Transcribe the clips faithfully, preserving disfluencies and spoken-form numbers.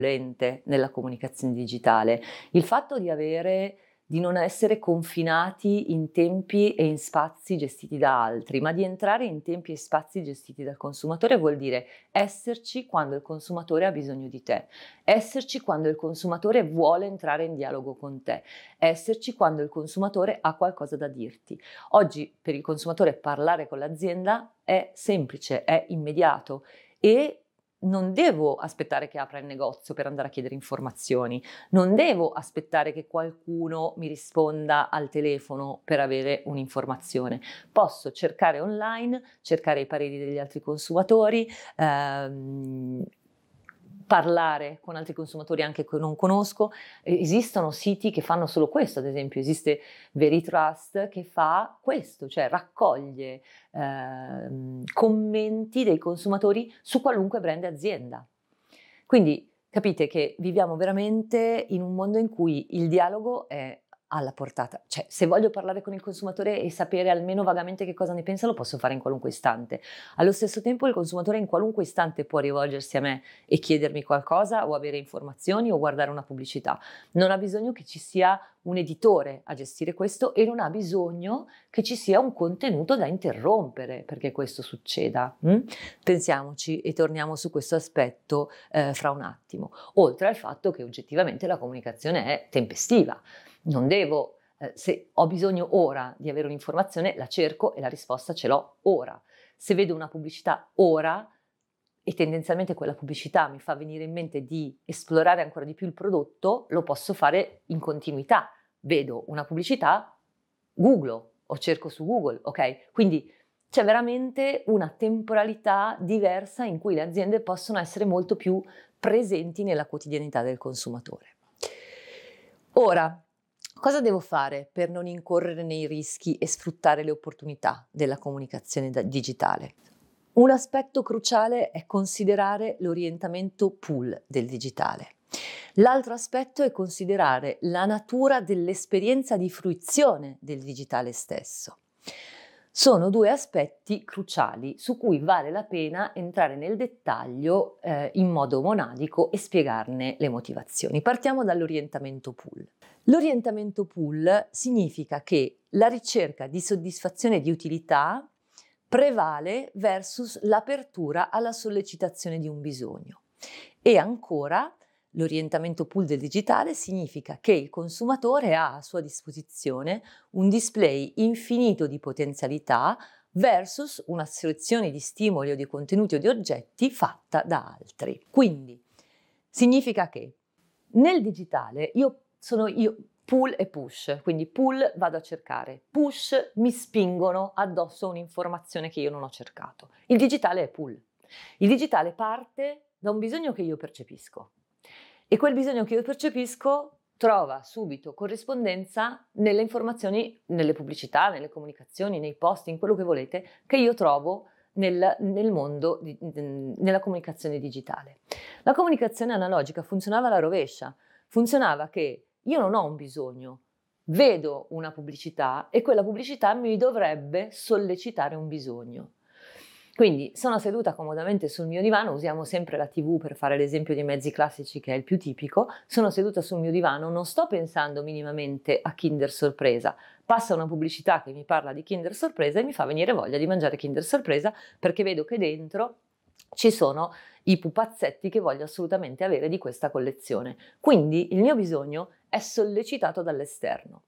lente nella comunicazione digitale. Il fatto di avere di non essere confinati in tempi e in spazi gestiti da altri, ma di entrare in tempi e spazi gestiti dal consumatore vuol dire esserci quando il consumatore ha bisogno di te, esserci quando il consumatore vuole entrare in dialogo con te, esserci quando il consumatore ha qualcosa da dirti. Oggi per il consumatore parlare con l'azienda è semplice, è immediato e non devo aspettare che apra il negozio per andare a chiedere informazioni, non devo aspettare che qualcuno mi risponda al telefono per avere un'informazione. Posso cercare online, cercare i pareri degli altri consumatori, ehm, parlare con altri consumatori anche che non conosco. Esistono siti che fanno solo questo, ad esempio esiste Veritrust che fa questo, cioè raccoglie ehm, commenti dei consumatori su qualunque brand e azienda. Quindi capite che viviamo veramente in un mondo in cui il dialogo è alla portata, cioè se voglio parlare con il consumatore e sapere almeno vagamente che cosa ne pensa lo posso fare in qualunque istante. Allo stesso tempo il consumatore in qualunque istante può rivolgersi a me e chiedermi qualcosa o avere informazioni o guardare una pubblicità. Non ha bisogno che ci sia un editore a gestire questo e non ha bisogno che ci sia un contenuto da interrompere perché questo succeda. Hm? Pensiamoci e torniamo su questo aspetto eh, fra un attimo, oltre al fatto che oggettivamente la comunicazione è tempestiva. Non devo, eh, se ho bisogno ora di avere un'informazione, la cerco e la risposta ce l'ho ora. Se vedo una pubblicità ora e tendenzialmente quella pubblicità mi fa venire in mente di esplorare ancora di più il prodotto, lo posso fare in continuità. Vedo una pubblicità, googlo o cerco su Google, ok? Quindi c'è veramente una temporalità diversa in cui le aziende possono essere molto più presenti nella quotidianità del consumatore. Ora, cosa devo fare per non incorrere nei rischi e sfruttare le opportunità della comunicazione digitale? Un aspetto cruciale è considerare l'orientamento pull del digitale. L'altro aspetto è considerare la natura dell'esperienza di fruizione del digitale stesso. Sono due aspetti cruciali su cui vale la pena entrare nel dettaglio eh, in modo monadico e spiegarne le motivazioni. Partiamo dall'orientamento pull. L'orientamento pull significa che la ricerca di soddisfazione di utilità prevale versus l'apertura alla sollecitazione di un bisogno. E ancora, l'orientamento pull del digitale significa che il consumatore ha a sua disposizione un display infinito di potenzialità versus una selezione di stimoli o di contenuti o di oggetti fatta da altri. Quindi significa che nel digitale io sono io pull e push, quindi pull vado a cercare, push mi spingono addosso un'informazione che io non ho cercato. Il digitale è pull. Il digitale parte da un bisogno che io percepisco e quel bisogno che io percepisco trova subito corrispondenza nelle informazioni, nelle pubblicità, nelle comunicazioni, nei post, in quello che volete, che io trovo nel, nel mondo, di, nella comunicazione digitale. La comunicazione analogica funzionava alla rovescia, funzionava che io non ho un bisogno, vedo una pubblicità e quella pubblicità mi dovrebbe sollecitare un bisogno. Quindi sono seduta comodamente sul mio divano, usiamo sempre la tivù per fare l'esempio dei mezzi classici che è il più tipico, sono seduta sul mio divano, non sto pensando minimamente a Kinder Sorpresa, passa una pubblicità che mi parla di Kinder Sorpresa e mi fa venire voglia di mangiare Kinder Sorpresa perché vedo che dentro ci sono i pupazzetti che voglio assolutamente avere di questa collezione. Quindi il mio bisogno è sollecitato dall'esterno.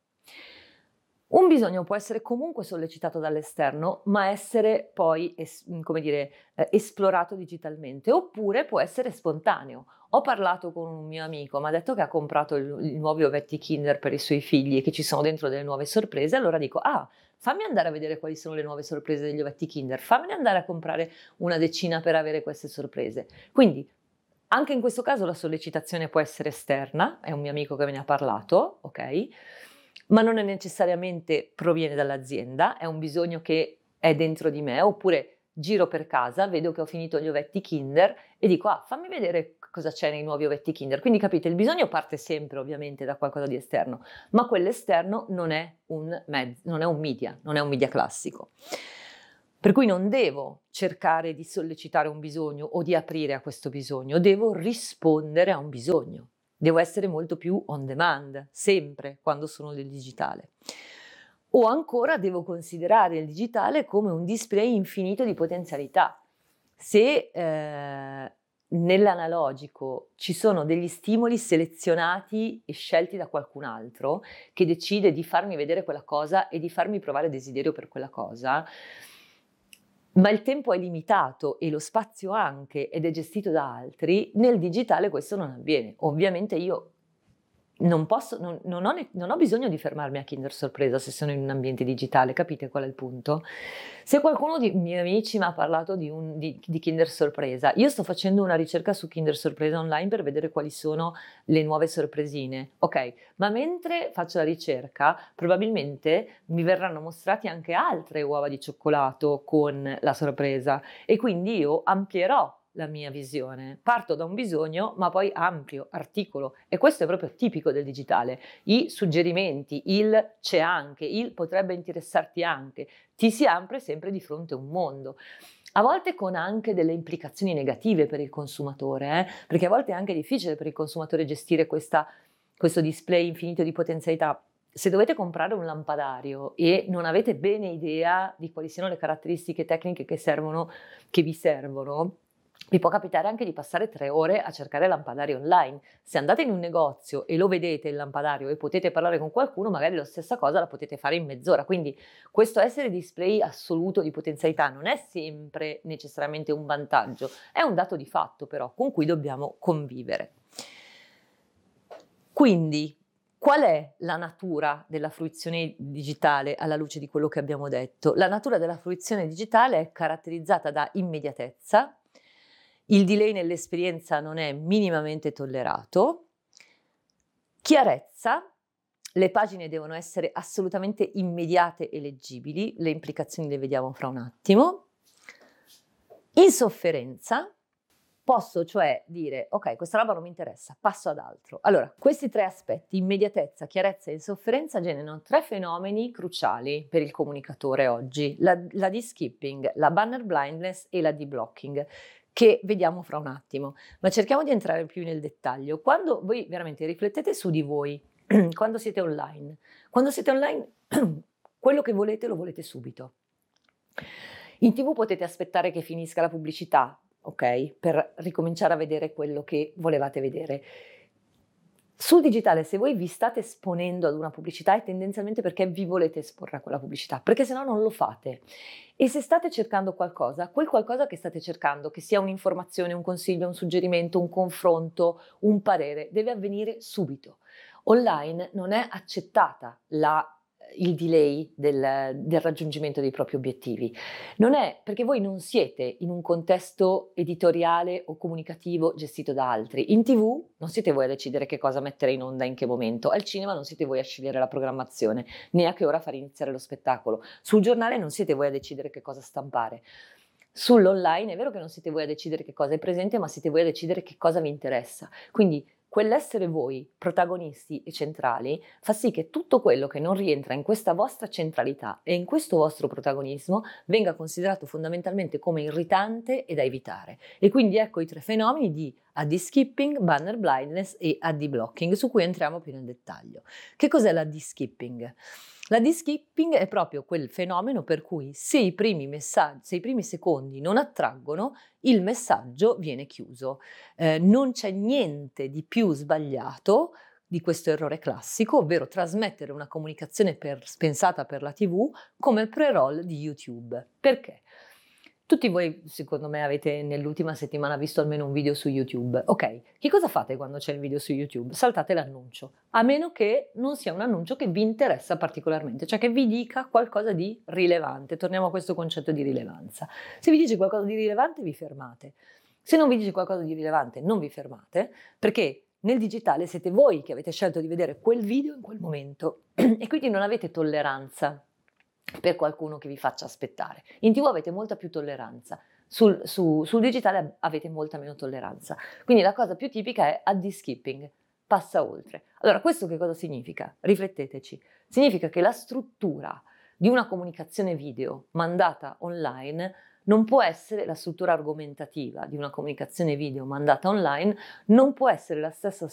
Un bisogno può essere comunque sollecitato dall'esterno, ma essere poi, es- come dire, eh, esplorato digitalmente, oppure può essere spontaneo. Ho parlato con un mio amico, mi ha detto che ha comprato il- i nuovi ovetti Kinder per i suoi figli e che ci sono dentro delle nuove sorprese, allora dico, ah, fammi andare a vedere quali sono le nuove sorprese degli ovetti Kinder, fammi andare a comprare una decina per avere queste sorprese. Quindi, anche in questo caso la sollecitazione può essere esterna, è un mio amico che me ne ha parlato, ok? Ma non è necessariamente proviene dall'azienda, è un bisogno che è dentro di me, oppure giro per casa, vedo che ho finito gli ovetti Kinder e dico, ah, fammi vedere cosa c'è nei nuovi ovetti Kinder. Quindi capite, il bisogno parte sempre ovviamente da qualcosa di esterno, ma quell'esterno non è un mezzo, non è un media, non è un media classico. Per cui non devo cercare di sollecitare un bisogno o di aprire a questo bisogno, devo rispondere a un bisogno. Devo essere molto più on demand, sempre quando sono nel digitale. O ancora devo considerare il digitale come un display infinito di potenzialità. Se eh, nell'analogico ci sono degli stimoli selezionati e scelti da qualcun altro che decide di farmi vedere quella cosa e di farmi provare desiderio per quella cosa, ma il tempo è limitato e lo spazio anche ed è gestito da altri, nel digitale questo non avviene. Ovviamente io non posso, non, non, ho, non ho bisogno di fermarmi a Kinder Sorpresa se sono in un ambiente digitale, capite qual è il punto? Se qualcuno dei miei amici mi ha parlato di, un, di, di Kinder Sorpresa, io sto facendo una ricerca su Kinder Sorpresa online per vedere quali sono le nuove sorpresine, ok? Ma mentre faccio la ricerca, probabilmente mi verranno mostrati anche altre uova di cioccolato con la sorpresa e quindi io amplierò la mia visione. Parto da un bisogno, ma poi ampio, articolo, e questo è proprio tipico del digitale. I suggerimenti, il c'è anche, il potrebbe interessarti anche, ti si apre sempre di fronte a un mondo. A volte con anche delle implicazioni negative per il consumatore, eh? Perché a volte è anche difficile per il consumatore gestire questa, questo display infinito di potenzialità. Se dovete comprare un lampadario e non avete bene idea di quali siano le caratteristiche tecniche che servono, che vi servono, vi può capitare anche di passare tre ore a cercare lampadario online. Se andate in un negozio e lo vedete il lampadario e potete parlare con qualcuno, magari la stessa cosa la potete fare in mezz'ora. Quindi questo essere display assoluto di potenzialità non è sempre necessariamente un vantaggio, è un dato di fatto però con cui dobbiamo convivere. Quindi qual è la natura della fruizione digitale alla luce di quello che abbiamo detto? La natura della fruizione digitale è caratterizzata da immediatezza. Il delay nell'esperienza non è minimamente tollerato. Chiarezza, le pagine devono essere assolutamente immediate e leggibili, le implicazioni le vediamo fra un attimo. Insofferenza, posso cioè dire ok, questa roba non mi interessa, passo ad altro. Allora, questi tre aspetti, immediatezza, chiarezza e insofferenza, generano tre fenomeni cruciali per il comunicatore oggi, la, la de-skipping, la banner blindness e la de-blocking, che vediamo fra un attimo, ma cerchiamo di entrare più nel dettaglio. Quando voi veramente riflettete su di voi, quando siete online, quando siete online quello che volete lo volete subito. In tivù potete aspettare che finisca la pubblicità, ok? Per ricominciare a vedere quello che volevate vedere. Sul digitale, se voi vi state esponendo ad una pubblicità, è tendenzialmente perché vi volete esporre a quella pubblicità, perché se no non lo fate. E se state cercando qualcosa, quel qualcosa che state cercando, che sia un'informazione, un consiglio, un suggerimento, un confronto, un parere, deve avvenire subito. Online non è accettata la il delay del, del raggiungimento dei propri obiettivi. Non è perché voi non siete in un contesto editoriale o comunicativo gestito da altri. In tivù non siete voi a decidere che cosa mettere in onda in che momento. Al cinema non siete voi a scegliere la programmazione, né a che ora far iniziare lo spettacolo. Sul giornale non siete voi a decidere che cosa stampare. Sull'online è vero che non siete voi a decidere che cosa è presente, ma siete voi a decidere che cosa vi interessa. Quindi quell'essere voi protagonisti e centrali fa sì che tutto quello che non rientra in questa vostra centralità e in questo vostro protagonismo venga considerato fondamentalmente come irritante e da evitare. E quindi ecco i tre fenomeni di A D skipping, banner blindness e A D blocking, su cui entriamo più nel dettaglio. Che cos'è l'A D skipping? La de-skipping è proprio quel fenomeno per cui se i primi messaggi, se i primi secondi non attraggono, il messaggio viene chiuso. Eh, non c'è niente di più sbagliato di questo errore classico, ovvero trasmettere una comunicazione per, pensata per la tivù come pre-roll di YouTube. Perché? Tutti voi, secondo me, avete nell'ultima settimana visto almeno un video su YouTube. Ok, che cosa fate quando c'è il video su YouTube? Saltate l'annuncio, a meno che non sia un annuncio che vi interessa particolarmente, cioè che vi dica qualcosa di rilevante. Torniamo a questo concetto di rilevanza. Se vi dice qualcosa di rilevante, vi fermate. Se non vi dice qualcosa di rilevante, non vi fermate, perché nel digitale siete voi che avete scelto di vedere quel video in quel momento e quindi non avete tolleranza per qualcuno che vi faccia aspettare. In tivù avete molta più tolleranza, sul, su, sul digitale avete molta meno tolleranza. Quindi la cosa più tipica è A D skipping, passa oltre. Allora, questo che cosa significa? Rifletteteci. Significa che la struttura di una comunicazione video mandata online non può essere, la struttura argomentativa di una comunicazione video mandata online non può essere la stessa